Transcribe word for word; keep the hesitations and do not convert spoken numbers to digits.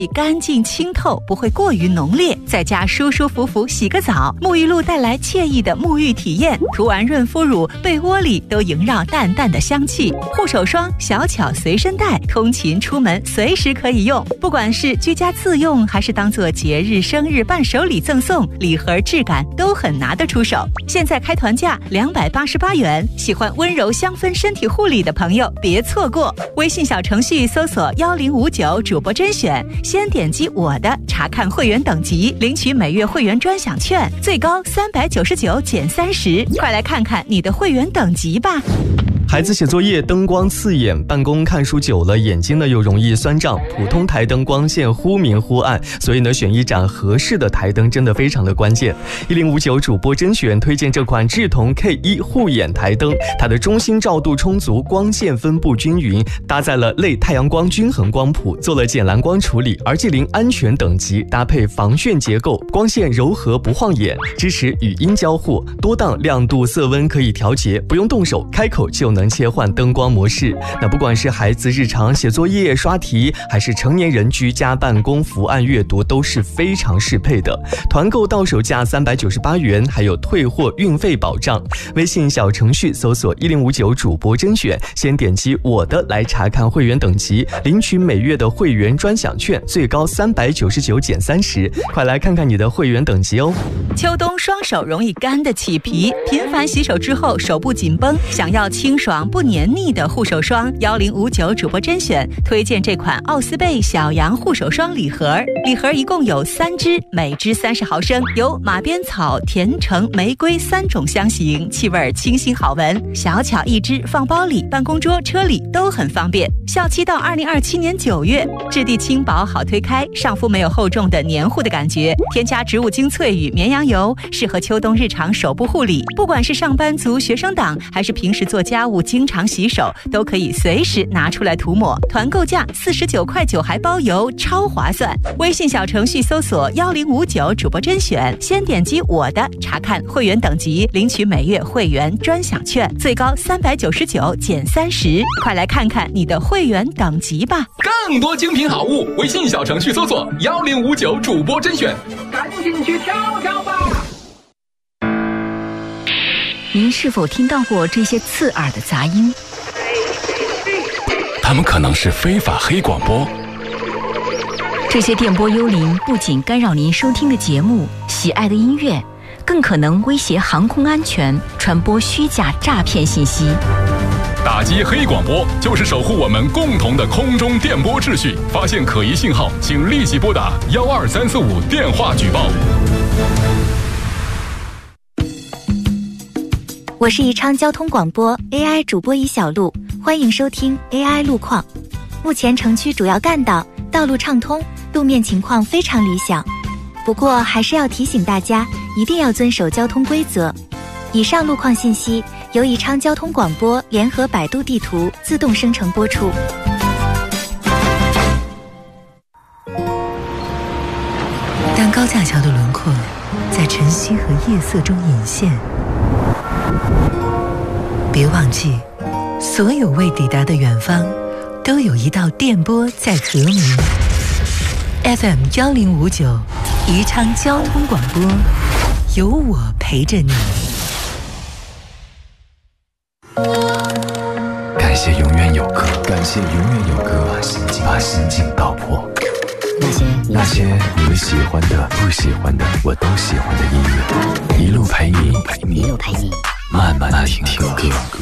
以干净清透，不会过于浓烈，在家舒舒服服洗个澡，沐浴露带来惬意的沐浴体验，涂完润肤乳，被窝里都萦绕淡淡的香气。护手霜小巧随身带，通勤出门随时可以用，不管是居家自用还是当做节日生日伴手礼赠送，礼盒质感都很拿得出手。现在开团价两百八十八元，喜欢温柔香氛身体护理的朋友别错过。微信小程序搜索幺零五九主播甄选，先点击我的查看会员等级，领取每月会员专享券，最高三百九十九减三十，快来看看你的会员等级吧。 孩子写作业灯光刺眼，办公看书久了眼睛呢又容易酸胀，普通台灯光线忽明忽暗，所以呢选一盏合适的台灯真的非常的关键。一零五九主播甄选推荐这款智瞳 K 一 护眼台灯，它的中心照度充足，光线分布均匀，搭载了类太阳光均衡光谱，做了减蓝光处理 R G 零 安全等级，搭配防眩结构，光线柔和不晃眼，支持语音交互，多档亮度色温可以调节，不用动手，开口就能切换灯光模式。那不管是孩子日常写作业刷题，还是成年人居家办公伏案阅读，都是非常适配的。团购到手价三百九十八元，还有退货运费保障。微信小程序搜索一零五九主播甄选，先点击我的来查看会员等级，领取每月的会员专享券，最高三百九十九减三十，快来看看你的会员等级哦。 秋冬双手容易干的起皮，频繁洗手之后手部紧绷，想要清爽不黏腻的护手霜，幺零五九主播甄选推荐这款奥斯贝小羊护手霜礼盒，礼盒一共有三支，每支三十毫升，有马鞭草、甜橙、玫瑰三种香型，气味清新好闻，小巧一支，放包里、办公桌、车里都很方便。效期到二零二七年九月，质地轻薄好推开，上肤没有厚重的黏糊的感觉，添加植物精粹与绵羊油，适合秋冬日常手部护理。不管是上班族、学生党，还是平时做家务经常洗手，都可以随时拿出来涂抹。团购价四十九块九还包邮，超划算。微信小程序搜索幺零五九主播甄选，先点击我的查看会员等级，领取每月会员专享券，最高三百九十九减三十，快来看看你的会员等级吧。 更多精品好物，微信小程序搜索幺零五九主播甄选，赶紧去挑挑吧。 您是否听到过这些刺耳的杂音？ 他们可能是非法黑广播。 这些电波幽灵不仅干扰您收听的节目、喜爱的音乐，更可能威胁航空安全，传播虚假诈骗信息。 打击黑广播就是守护我们共同的空中电波秩序。发现可疑信号，请立即拨打幺二三四五电话举报。 我是宜昌交通广播 A I 主播宜小璐，欢迎收听 A I 路况。目前城区主要干道道路畅通，路面情况非常理想。不过还是要提醒大家，一定要遵守交通规则。以上路况信息由宜昌交通广播联合百度地图自动生成播出。 当高架桥的轮廓在晨曦和夜色中隐现，别忘记，所有未抵达的远方，都有一道电波在和鸣。F M 幺零五九，宜昌交通广播，有我陪着你。 感谢永远有歌，感谢永远有歌，把心境把心境道破。 那些那些你们喜欢的、不喜欢的，我都喜欢的音乐，一路陪你， 一路陪你， 慢慢听听歌。